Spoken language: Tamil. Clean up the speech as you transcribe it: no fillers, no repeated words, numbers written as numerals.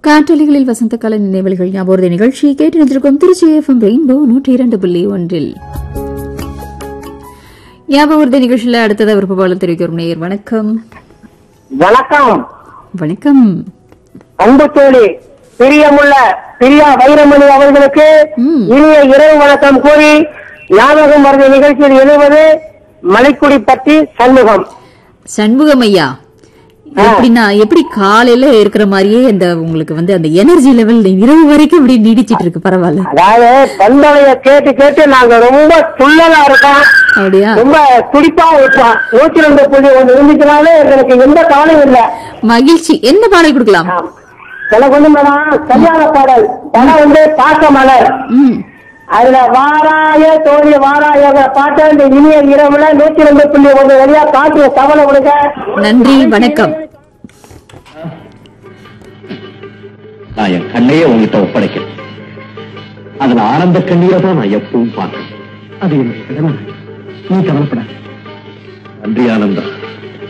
காற்றொலிகளில் வசந்த கால நினைவுகள் ஞாபக நிகழ்ச்சியை கேட்டு நின்றிருக்கும் திருச்சி FM ரெயின்போ 102.1 ஞாபக நிகழ்ச்சியில அடுத்தது விருப்பப்பாளர் தெரிவிக்கும் நேயர். வணக்கம். வணக்கம். வணக்கம். அன்பு தோழி பிரியமுள்ள பிரியா வைரமணி அவர்களுக்கு இனிய இரவு வணக்கம் கூறி ஞாபகம் வருகிற நிகழ்ச்சியில் எழுவது மலைக்குடி பற்றி சண்முகம். சண்முகம் ஐயா, எப்படின்னா எப்படி காலையில இருக்கிற மாதிரியே அந்த உங்களுக்கு அந்த எனர்ஜி லெவல் இரவு வரைக்கும் இப்படி நீடிச்சிட்டு இருக்கு. பரவாயில்ல. அதாவது பந்தலைய கேட்டு கேட்டு நாங்க ரொம்ப துள்ளலா இருக்கோம். அப்படியா? ரொம்ப துடிப்பா இருப்போம். 102.1 இருந்துச்சுனாலே எங்களுக்கு எந்த கவலையும் இல்ல. மகிழ்ச்சி. என்ன பாடல் கொடுக்கலாம்? எனக்கு மேடம் கல்யாண பாடல் படம் பாசமலர். அதுல வாராய தோழி வாராய பாட்டு இந்த இனிய இரவுல 102.1 வழியா காற்று கவலை கொடுங்க. நன்றி, வணக்கம். நான் என் கண்ணையே உங்ககிட்ட ஒப்படைக்கிறேன். அதுல ஆனந்த கண்ணீரை தான் நான் எப்பவும் பார்க்கிறேன். அது என்னுடைய கடமை. நீ கவலைப்பட. நன்றி ஆனந்தா.